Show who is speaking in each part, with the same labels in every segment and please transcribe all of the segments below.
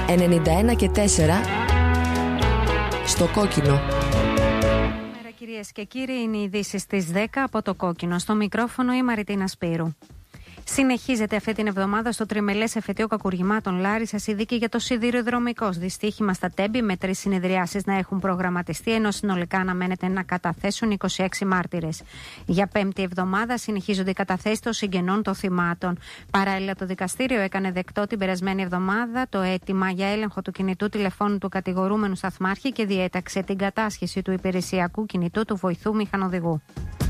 Speaker 1: 91 και 4 στο Κόκκινο.
Speaker 2: Κυρίες και κύριοι, είναι οι ειδήσεις στις 10 από το Κόκκινο. Στο μικρόφωνο η Μαριτίνα Σπύρου. Συνεχίζεται αυτή την εβδομάδα στο τριμελές εφετείο κακουργημάτων Λάρισσας η δίκη για το σιδηροδρομικό δυστύχημα στα Τέμπη, με 3 συνεδριάσεις να έχουν προγραμματιστεί, ενώ συνολικά αναμένεται να καταθέσουν 26 μάρτυρες. Για 5η εβδομάδα συνεχίζονται οι καταθέσεις των συγγενών των θυμάτων. Παράλληλα, το δικαστήριο έκανε δεκτό την περασμένη εβδομάδα το αίτημα για έλεγχο του κινητού τηλεφώνου του κατηγορούμενου σταθμάρχη και διέταξε την κατάσχεση του υπηρεσιακού κινητού του βοηθού μηχανοδηγού.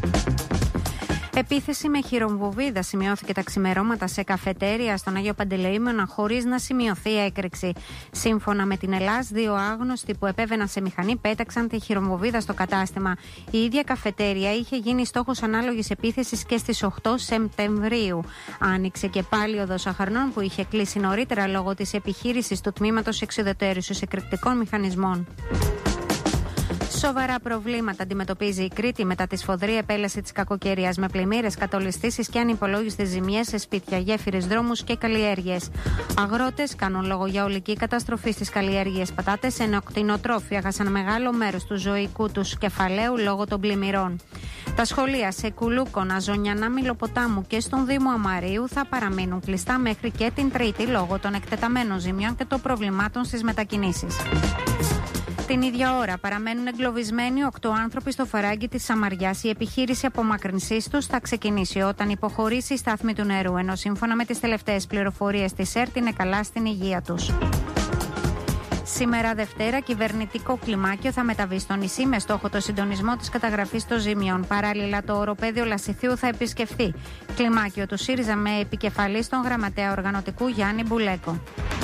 Speaker 2: Επίθεση με χειρομβοβίδα σημειώθηκε τα ξημερώματα σε καφετέρια στον Άγιο Παντελεήμονα, χωρίς να σημειωθεί έκρηξη. Σύμφωνα με την ΕΛΑΣ, 2 άγνωστοι που επέβαιναν σε μηχανή πέταξαν τη χειρομβοβίδα στο κατάστημα. Η ίδια καφετέρια είχε γίνει στόχος ανάλογης επίθεσης και στις 8 Σεπτεμβρίου. Άνοιξε και πάλι ο οδός Αχαρνών που είχε κλείσει νωρίτερα λόγω της επιχείρησης του τμήματος εξουδετερήσεως εκρηκτικών μηχανισμών. Σοβαρά προβλήματα αντιμετωπίζει η Κρήτη μετά τη σφοδρή επέλαση της κακοκαιρίας, με πλημμύρες, κατολιστήσεις και ανυπολόγιστες ζημιές σε σπίτια, γέφυρες, δρόμους και καλλιέργειες. Αγρότες κάνουν λόγο για ολική καταστροφή στις καλλιέργειες πατάτες, ενώ κτηνοτρόφοι έχασαν μεγάλο μέρος του ζωικού τους κεφαλαίου λόγω των πλημμυρών. Τα σχολεία σε Κουλούκονα, Ζωνιανά, Μιλοποτάμου και στον Δήμο Αμαρίου θα παραμείνουν κλειστά μέχρι και την Τρίτη λόγω των εκτεταμένων ζημιών και των προβλημάτων στις μετακινήσεις. Την ίδια ώρα παραμένουν εγκλωβισμένοι 8 άνθρωποι στο φαράγγι της Σαμαριάς. Η επιχείρηση απομάκρυνσής τους θα ξεκινήσει όταν υποχωρήσει η στάθμη του νερού, ενώ σύμφωνα με τις τελευταίες πληροφορίες της ΕΡΤ είναι καλά στην υγεία τους. Σήμερα Δευτέρα, κυβερνητικό κλιμάκιο θα μεταβεί στο νησί με στόχο το συντονισμό της καταγραφής των ζημιών. Παράλληλα, το οροπέδιο Λασιθίου θα επισκεφθεί. Κλιμάκιο του ΣΥΡΙΖΑ με επικεφαλή στον γραμματέα οργανωτικού Γιάννη Μπουλέκο.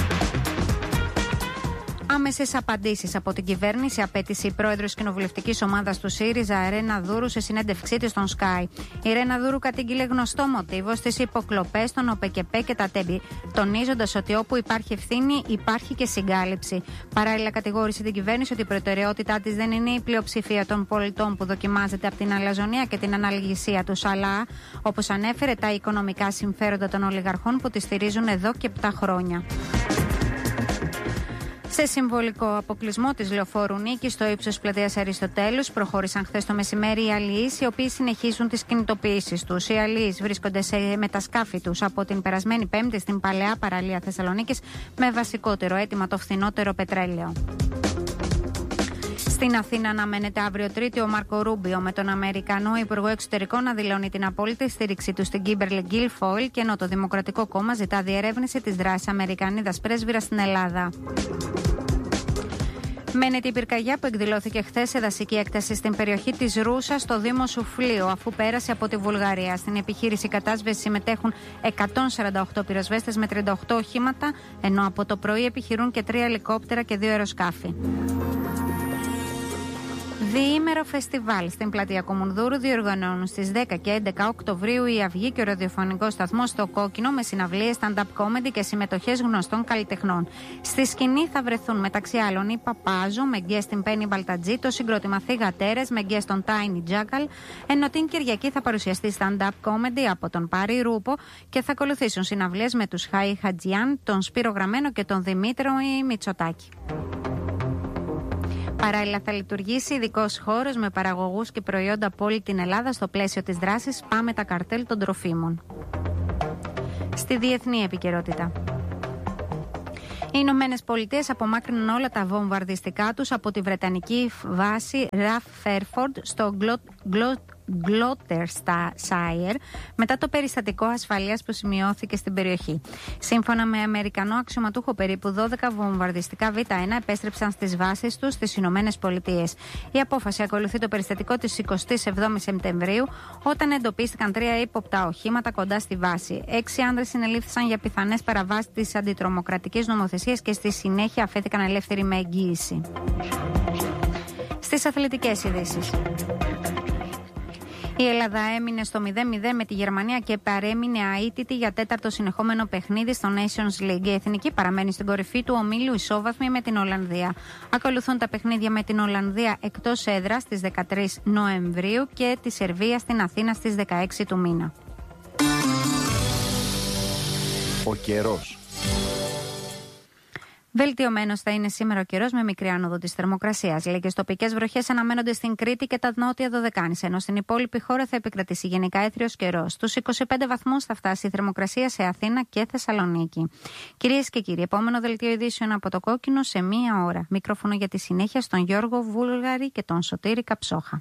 Speaker 2: Άμεσες απαντήσεις από την κυβέρνηση απέτησε η πρόεδρος κοινοβουλευτικής ομάδας του ΣΥΡΙΖΑ, Ρένα Δούρου, σε συνέντευξή της στον Sky. Η Ρένα Δούρου κατήγγειλε γνωστό μοτίβο στις υποκλοπές των ΟΠΕΚΕΠΕ και τα Τέμπη, τονίζοντας ότι όπου υπάρχει ευθύνη υπάρχει και συγκάλυψη. Παράλληλα, κατηγόρησε την κυβέρνηση ότι η προτεραιότητά της δεν είναι η πλειοψηφία των πολιτών που δοκιμάζεται από την αλαζονία και την αναλγησία τους, αλλά, όπως ανέφερε, τα οικονομικά συμφέροντα των ολιγαρχών που τη στηρίζουν εδώ και 7 χρόνια. Σε συμβολικό αποκλεισμό της λεωφόρου Νίκης στο ύψος πλατείας Αριστοτέλους προχώρησαν χθες το μεσημέρι οι αλληλείς, οι οποίοι συνεχίζουν τις κινητοποιήσεις τους. Οι αλληλείς βρίσκονται με τα σκάφη τους από την περασμένη Πέμπτη στην παλαιά παραλία Θεσσαλονίκης, με βασικότερο αίτημα το φθηνότερο πετρέλαιο. Στην Αθήνα αναμένεται αύριο Τρίτη ο Μάρκο Ρούμπιο με τον Αμερικανό Υπουργό Εξωτερικών να δηλώνει την απόλυτη στήριξή του στην Κίμπερλι Γκίλφοιλ, και ενώ το Δημοκρατικό Κόμμα ζητά διερεύνηση της δράσης Αμερικανίδας πρέσβυρας στην Ελλάδα. Μένεται η πυρκαγιά που εκδηλώθηκε χθες σε δασική έκταση στην περιοχή της Ρούσας στο Δήμο Σουφλίου, αφού πέρασε από τη Βουλγαρία. Στην επιχείρηση κατάσβεσης συμμετέχουν 148 πυροσβέστες με 38 οχήματα, ενώ από το πρωί επιχειρούν και 3 ελικόπτερα και 2 αεροσκάφη. Διήμερο φεστιβάλ στην πλατεία Κομουνδούρου διοργανώνουν στις 10 και 11 Οκτωβρίου η Αυγή και ο ραδιοφωνικός σταθμός στο Κόκκινο, με συναυλίες, stand-up comedy και συμμετοχές γνωστών καλλιτεχνών. Στη σκηνή θα βρεθούν μεταξύ άλλων η Παπάζο με guest την Πέννη Μπαλτατζή, το συγκρότημα Θυγατέρες με guest τον Tiny Jackal, ενώ την Κυριακή θα παρουσιαστεί stand-up comedy από τον Πάρη Ρούπο και θα ακολουθήσουν συναυλίες με τους Χάι Χατζιάν, τον Σπύρο Γραμμένο και τον Δημήτρο Μητσοτάκη. Παράλληλα, θα λειτουργήσει ειδικός χώρος με παραγωγούς και προϊόντα από όλη την Ελλάδα στο πλαίσιο της δράσης Πάμε τα καρτέλ των τροφίμων. Στη διεθνή επικαιρότητα. Οι Ηνωμένες Πολιτείες απομάκρυναν όλα τα βομβαρδιστικά τους από τη βρετανική βάση Ραφ Φέρφορντ στο Gloucestershire μετά το περιστατικό ασφαλείας που σημειώθηκε στην περιοχή. Σύμφωνα με Αμερικανό αξιωματούχο, περίπου 12 βομβαρδιστικά Β1 επέστρεψαν στις βάσεις τους στις Ηνωμένες Πολιτείες. Η απόφαση ακολουθεί το περιστατικό της 27ης Σεπτεμβρίου, όταν εντοπίστηκαν 3 ύποπτα οχήματα κοντά στη βάση. 6 άνδρες συνελήφθησαν για πιθανές παραβάσεις της αντιτρομοκρατικής νομοθεσίας και στη συνέχεια αφέθηκαν ελεύθεροι με εγγύηση. Στις αθλητικές ειδήσεις. Η Ελλάδα έμεινε στο 0-0 με τη Γερμανία και παρέμεινε αίτητη για 4ο συνεχόμενο παιχνίδι στο Nations League. Η Εθνική παραμένει στην κορυφή του ομίλου ισόβαθμη με την Ολλανδία. Ακολουθούν τα παιχνίδια με την Ολλανδία εκτός έδρας στις 13 Νοεμβρίου και τη Σερβία στην Αθήνα στις 16 του μήνα.
Speaker 3: Ο καιρός.
Speaker 2: Βελτιωμένος θα είναι σήμερα ο καιρός με μικρή άνοδο της θερμοκρασίας. Λίγες τοπικές βροχές αναμένονται στην Κρήτη και τα νότια Δωδεκάνησα, ενώ στην υπόλοιπη χώρα θα επικρατήσει γενικά έθριος καιρός. Στους 25 βαθμούς θα φτάσει η θερμοκρασία σε Αθήνα και Θεσσαλονίκη. Κυρίες και κύριοι, επόμενο δελτίο ειδήσεων από το Κόκκινο σε μία ώρα. Μικρόφωνο για τη συνέχεια στον Γιώργο Βούλγαρη και τον Σωτήρη Καψόχα.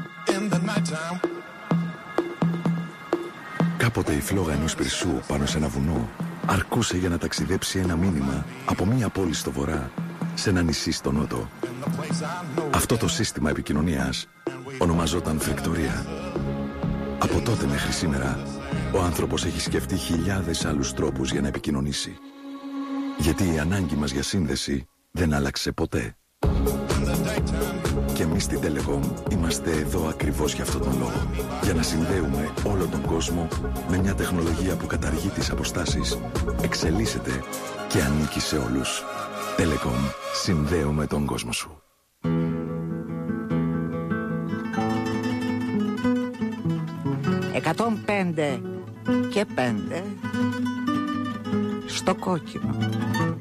Speaker 1: Κάποτε η φλόγα ενός πυρσού πάνω σε ένα βουνό αρκούσε για να ταξιδέψει ένα μήνυμα από μία πόλη στο βορρά σε ένα νησί στο νότο. Αυτό το σύστημα επικοινωνίας ονομαζόταν φεκτορία. Από τότε μέχρι σήμερα, ο άνθρωπος έχει σκεφτεί χιλιάδες άλλους τρόπους για να επικοινωνήσει. Γιατί η ανάγκη μας για σύνδεση δεν άλλαξε ποτέ. Και εμείς στην Telecom είμαστε εδώ ακριβώς για αυτόν τον λόγο. Για να συνδέουμε όλο τον κόσμο με μια τεχνολογία που καταργεί τις αποστάσεις, εξελίσσεται και ανήκει σε όλους. Telecom. Συνδέουμε τον κόσμο σου.
Speaker 3: 105 και 5 στο Κόκκινο.